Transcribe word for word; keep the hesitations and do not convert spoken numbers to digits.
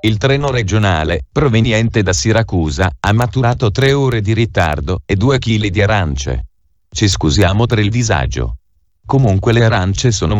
Il treno regionale, proveniente da Siracusa, ha maturato tre ore di ritardo e due chili di arance. Ci scusiamo per il disagio. Comunque le arance sono